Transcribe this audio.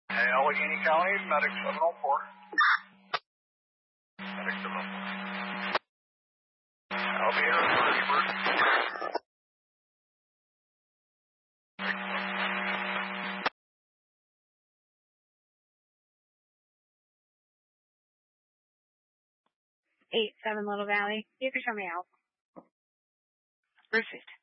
Allegheny County, Medic 704. Medic 704. I'll be here first. 8-7 Little Valley. You can show me out. Received.